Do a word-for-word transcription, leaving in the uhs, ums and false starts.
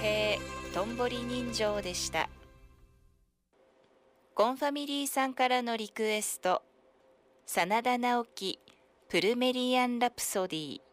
平とんぼり人情でした。コンファミリーさんからのリクエスト、真田ナオキプルメリアン・ラプソディ。